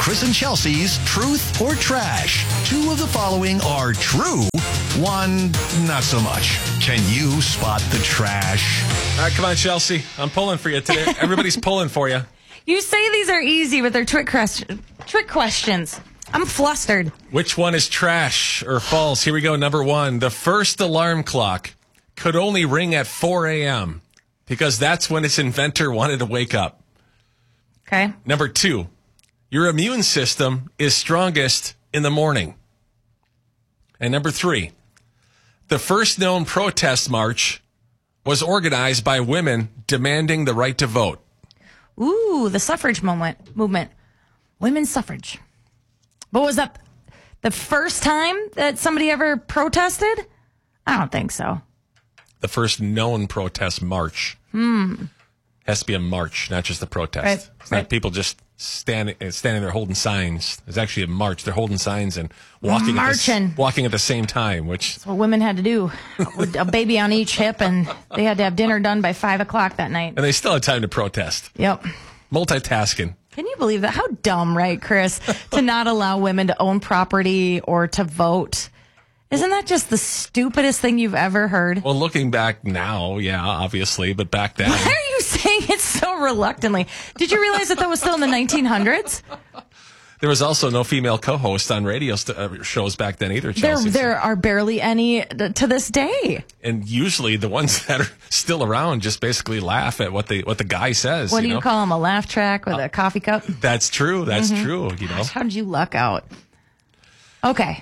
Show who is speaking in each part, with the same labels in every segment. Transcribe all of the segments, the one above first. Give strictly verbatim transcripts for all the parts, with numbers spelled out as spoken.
Speaker 1: Chris and Chelsea's Truth or Trash. Two of the following are true. One, not so much. Can you spot the trash?
Speaker 2: All right, come on, Chelsea. I'm pulling for you today. Everybody's pulling for you.
Speaker 3: You say these are easy with their trick, question, trick questions. I'm flustered.
Speaker 2: Which one is trash or false? Here we go. Number one, the first alarm clock could only ring at four a.m. because that's when its inventor wanted to wake up.
Speaker 3: Okay.
Speaker 2: Number two, your immune system is strongest in the morning. And number three, the first known protest march was organized by women demanding the right to vote.
Speaker 3: Ooh, the suffrage moment, movement. Women's suffrage. But was that the first time that somebody ever protested? I don't think so.
Speaker 2: The first known protest march.
Speaker 3: Hmm.
Speaker 2: Has to be a march, not just a protest.
Speaker 3: Right,
Speaker 2: it's
Speaker 3: right.
Speaker 2: not people just standing standing there holding signs. It's actually a march. They're holding signs and walking
Speaker 3: Marching.
Speaker 2: At the, walking at the same time, which
Speaker 3: That's what women had to do. With a baby on each hip, and they had to have dinner done by five o'clock that night.
Speaker 2: and they still had time to protest.
Speaker 3: Yep.
Speaker 2: Multitasking.
Speaker 3: Can you believe that? How dumb, right, Chris? To not allow women to own property or to vote. Isn't that just the stupidest thing you've ever heard?
Speaker 2: Well, looking back now, yeah, obviously, but back then.
Speaker 3: Why are you saying it so reluctantly? Did you realize that that was still in the nineteen hundreds?
Speaker 2: There was also no female co-host on radio st- uh, shows back then either,
Speaker 3: There,
Speaker 2: Chelsea.
Speaker 3: there are barely any to this day.
Speaker 2: And usually the ones that are still around just basically laugh at what the what the guy says.
Speaker 3: What do
Speaker 2: you
Speaker 3: you
Speaker 2: know?
Speaker 3: call them? A laugh track with a coffee cup?
Speaker 2: That's true. That's
Speaker 3: Mm-hmm.
Speaker 2: true. You know.
Speaker 3: How did you luck out? Okay.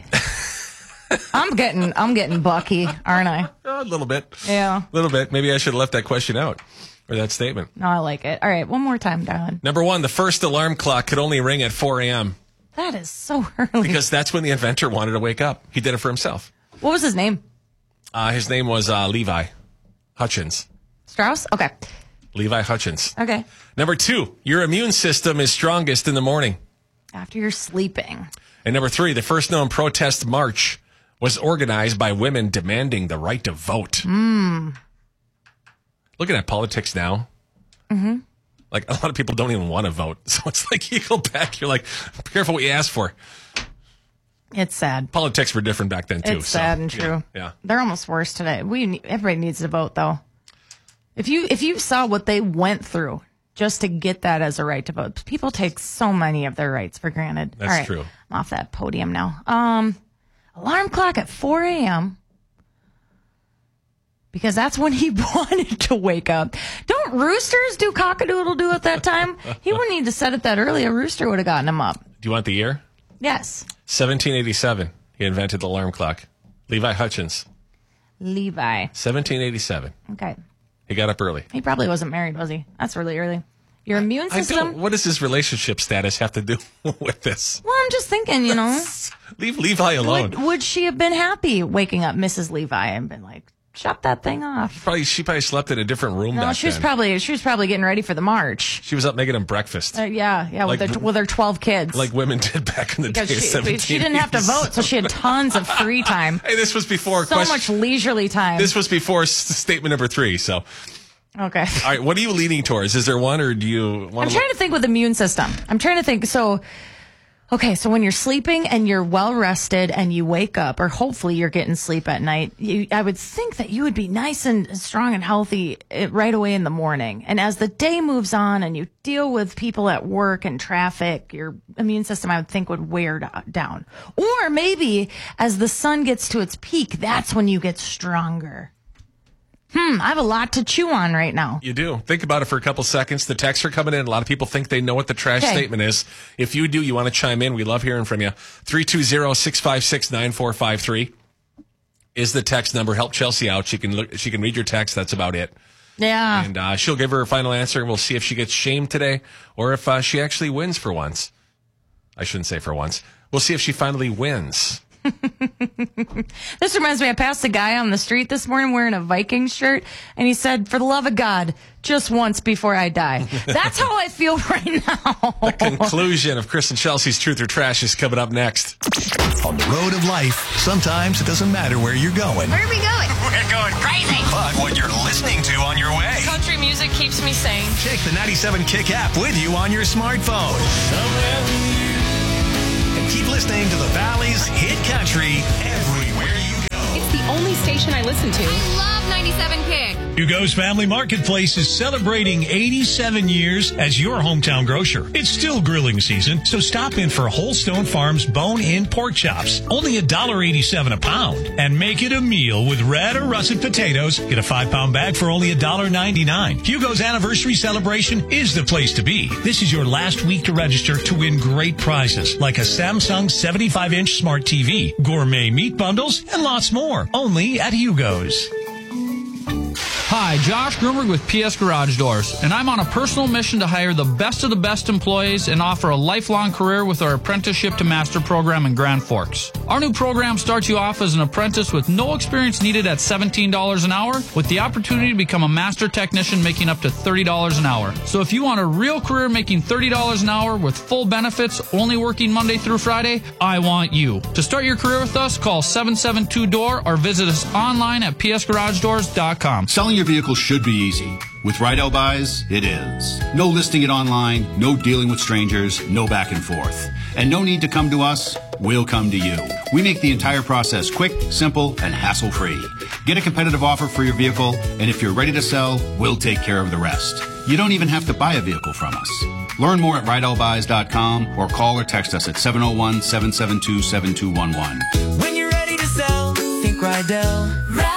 Speaker 3: I'm getting I'm getting Bucky, aren't I?
Speaker 2: A little bit.
Speaker 3: Yeah.
Speaker 2: A little bit. Maybe I should have left that question out or that statement.
Speaker 3: No, I like it. All right, one more time, darling.
Speaker 2: Number one, the first alarm clock could only ring at four a.m.
Speaker 3: That is so early.
Speaker 2: because that's when the inventor wanted to wake up. He did it for himself.
Speaker 3: What was his name?
Speaker 2: Uh, his name was uh, Levi Hutchins.
Speaker 3: Strauss? Okay.
Speaker 2: Levi Hutchins.
Speaker 3: Okay.
Speaker 2: Number two, your immune system is strongest in the morning.
Speaker 3: After you're sleeping.
Speaker 2: And number three, the first known protest march was organized by women demanding the right to vote.
Speaker 3: Mm.
Speaker 2: Looking at politics now,
Speaker 3: Mm-hmm.
Speaker 2: like a lot of people don't even want to vote. So it's like you go back, you're like, be careful what you ask for.
Speaker 3: It's sad.
Speaker 2: Politics were different back then too.
Speaker 3: It's
Speaker 2: so,
Speaker 3: sad and true.
Speaker 2: Yeah, yeah.
Speaker 3: They're almost worse today. We ne- everybody needs to vote though. If you if you saw what they went through just to get that as a right to vote, people take so many of their rights for granted.
Speaker 2: That's
Speaker 3: All right,
Speaker 2: true.
Speaker 3: I'm off that podium now. Um, alarm clock at four a.m. because that's when he wanted to wake up. Don't roosters do cock-a-doodle-doo at that time? He wouldn't need to set it that early. A rooster would have gotten him up.
Speaker 2: Do you want the year?
Speaker 3: Yes.
Speaker 2: seventeen eighty-seven. He invented the alarm clock. Levi Hutchins.
Speaker 3: Levi.
Speaker 2: seventeen eighty-seven.
Speaker 3: Okay.
Speaker 2: He got up early.
Speaker 3: He probably wasn't married, was he? That's really early. Your immune
Speaker 2: I
Speaker 3: system?
Speaker 2: don't. What does his relationship status have to do with this?
Speaker 3: Well, I'm just thinking, you know.
Speaker 2: Leave Levi alone.
Speaker 3: Would, would she have been happy waking up Missus Levi and been like, shut that thing off?
Speaker 2: Probably she probably slept in a different room
Speaker 3: No,
Speaker 2: back
Speaker 3: she was
Speaker 2: then.
Speaker 3: probably she was probably getting ready for the march.
Speaker 2: She was up making him breakfast,
Speaker 3: Uh, yeah, yeah, with,
Speaker 2: Like-
Speaker 3: her, with her twelve kids.
Speaker 2: like women did back in the
Speaker 3: because
Speaker 2: day. of
Speaker 3: she,
Speaker 2: seventeen
Speaker 3: she didn't have to vote, so she had tons of free time.
Speaker 2: Hey, this was before
Speaker 3: So
Speaker 2: question.
Speaker 3: much leisurely time.
Speaker 2: This was before s- statement number three. So, all
Speaker 3: okay.
Speaker 2: right, what are you leaning towards? Is there one, or do you want
Speaker 3: I'm trying to think with immune system. I'm trying to think. So, okay, so when you're sleeping and you're well rested and you wake up, or hopefully you're getting sleep at night, you, I would think that you would be nice and strong and healthy eh, right away in the morning. And as the day moves on and you deal with people at work and traffic, your immune system, I would think, would wear do- down. Or maybe as the sun gets to its peak, that's when you get stronger. Hmm, I have a lot to chew on right now.
Speaker 2: You do. Think about it for a couple seconds. The texts are coming in. A lot of people think they know what the trash
Speaker 3: Okay.
Speaker 2: statement is. If you do, you want to chime in. We love hearing from you. three two zero, six five six, nine four five three is the text number. Help Chelsea out. She can look, she can read your text. That's about it.
Speaker 3: Yeah.
Speaker 2: And uh, she'll give her a final answer, and we'll see if she gets shamed today or if uh, she actually wins for once. I shouldn't say for once. We'll see if she finally wins.
Speaker 3: This reminds me, I passed a guy on the street this morning wearing a Vikings shirt, and he said, for the love of God, just once before I die. That's how I feel right now.
Speaker 2: The conclusion of Chris and Chelsea's Truth or Trash is coming up next.
Speaker 1: On the road of life, sometimes it doesn't matter where you're going.
Speaker 4: Where are we going?
Speaker 1: We're going crazy. But what you're listening to on your way.
Speaker 4: Country music keeps me sane.
Speaker 1: Take the ninety-seven Kick app with you on your smartphone. listening to the Valley's Hit Country everywhere you go.
Speaker 4: It's the only station I listen to.
Speaker 5: I love ninety-seven Kick.
Speaker 6: Hugo's Family Marketplace is celebrating eighty-seven years as your hometown grocer. It's still grilling season, so stop in for Holstone Farms bone-in pork chops. Only one dollar eighty-seven a pound. And make it a meal with red or russet potatoes. Get a five-pound bag for only one dollar ninety-nine. Hugo's anniversary celebration is the place to be. This is your last week to register to win great prizes like a Samsung seventy-five inch smart T V, gourmet meat bundles, and lots more. Only at Hugo's.
Speaker 7: Hi, Josh Grumberg with P S Garage Doors, and I'm on a personal mission to hire the best of the best employees and offer a lifelong career with our Apprenticeship to Master program in Grand Forks. Our new program starts you off as an apprentice with no experience needed at seventeen dollars an hour, with the opportunity to become a master technician making up to thirty dollars an hour. So if you want a real career making thirty dollars an hour with full benefits, only working Monday through Friday, I want you. To start your career with us, call seven seven two D O O R or visit us online at p s garage doors dot com.
Speaker 8: Selling your vehicle should be easy. With Rydell Buys, it is. No listing it online, no dealing with strangers, no back and forth. And no need to come to us, we'll come to you. We make the entire process quick, simple, and hassle-free. Get a competitive offer for your vehicle, and if you're ready to sell, we'll take care of the rest. You don't even have to buy a vehicle from us. Learn more at rydell buys dot com or call or text us at seven oh one, seven seven two, seven two one one.
Speaker 9: When you're ready to sell, think Rydell. Rydell.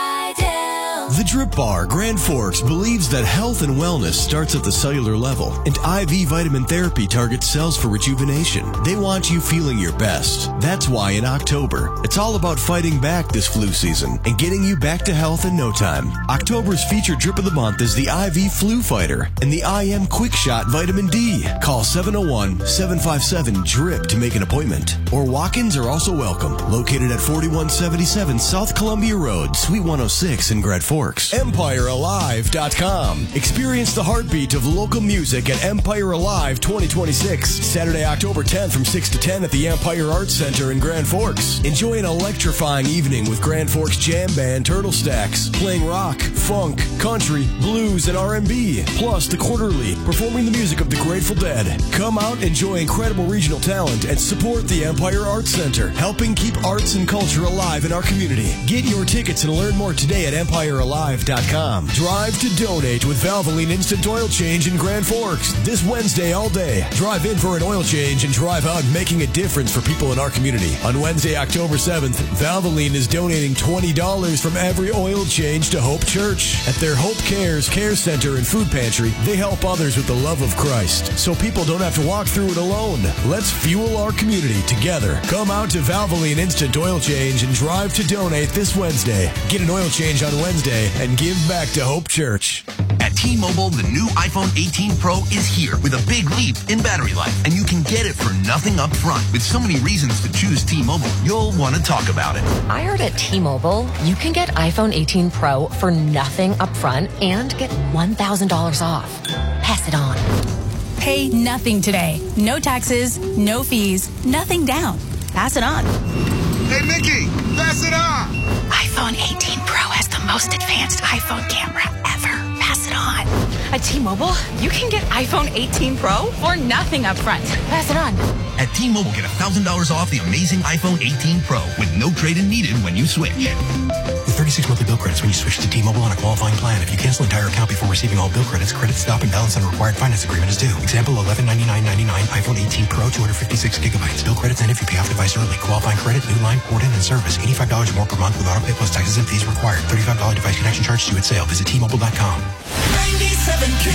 Speaker 10: The Drip Bar, Grand Forks, believes that health and wellness starts at the cellular level, and I V vitamin therapy targets cells for rejuvenation. They want you feeling your best. That's why in October, it's all about fighting back this flu season and getting you back to health in no time. October's featured drip of the month is the I V Flu Fighter and the I M Quick Shot Vitamin D. Call seven oh one, seven five seven, D R I P to make an appointment. Or walk-ins are also welcome. Located at forty-one seventy-seven South Columbia Road, Suite one oh six in Grand Forks. Empire Alive dot com. Experience the heartbeat of local music at Empire Alive twenty twenty-six. Saturday, October tenth from six to ten at the Empire Arts Center in Grand Forks. Enjoy an electrifying evening with Grand Forks Jam Band Turtle Stacks, playing rock, funk, country, blues, and R and B. Plus, The Quarterly, performing the music of the Grateful Dead. Come out, enjoy incredible regional talent, and support the Empire Arts Center, helping keep arts and culture alive in our community. Get your tickets and learn more today at Empire Alive dot com. Drive to donate with Valvoline Instant Oil Change in Grand Forks this Wednesday all day. Drive in for an oil change and drive out making a difference for people in our community. On Wednesday, October seventh, Valvoline is donating twenty dollars from every oil change to Hope Church. At their Hope Cares Care Center and Food Pantry, they help others with the love of Christ, so people don't have to walk through it alone. Let's fuel our community together. Come out to Valvoline Instant Oil Change and drive to donate this Wednesday. Get an oil change on Wednesday and give back to Hope Church.
Speaker 1: At T-Mobile, the new iPhone eighteen Pro is here with a big leap in battery life, and you can get it for nothing up front. With so many reasons to choose T-Mobile, you'll want to talk about it.
Speaker 11: I heard at T-Mobile, you can get iPhone eighteen Pro for nothing up front and get one thousand dollars off. Pass it on.
Speaker 12: Pay nothing today. No taxes, no fees, nothing down. Pass it on.
Speaker 13: Hey, Mickey, pass it on.
Speaker 12: iPhone eighteen Pro has the most advanced iPhone camera ever. Pass it on. At T-Mobile, you can get iPhone eighteen Pro for nothing up front. Pass it on.
Speaker 1: At T-Mobile, get one thousand dollars off the amazing iPhone eighteen Pro with no trade-in needed when you switch.
Speaker 14: With thirty-six monthly bill credits when you switch to T-Mobile on a qualifying plan. If you cancel an entire account before receiving all bill credits, credit stop and balance on a required finance agreement is due. Example, eleven ninety-nine ninety-nine iPhone eighteen Pro, two hundred fifty-six gigabytes. Bill credits end if you pay off device early. Qualifying credit, new line, port in, and service. eighty-five dollars more per month with auto pay plus taxes and fees required. thirty-five dollars device connection charge due at sale. Visit T Mobile dot com.
Speaker 9: ninety-seven K.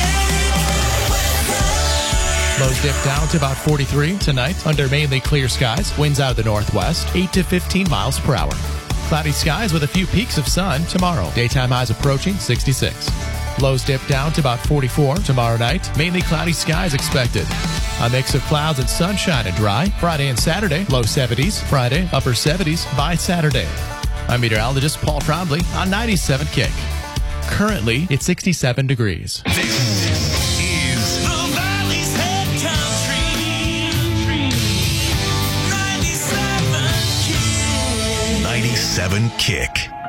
Speaker 15: Lows dip down to about forty-three tonight under mainly clear skies. Winds out of the northwest, eight to fifteen miles per hour. Cloudy skies with a few peaks of sun tomorrow. Daytime highs approaching sixty-six. Lows dip down to about forty-four tomorrow night. Mainly cloudy skies expected. A mix of clouds and sunshine and dry. Friday and Saturday, low seventies. Friday, upper seventies by Saturday. I'm meteorologist Paul Trombley on ninety-seven Kick. Currently, it's sixty-seven degrees.
Speaker 1: ninety-seven Kick.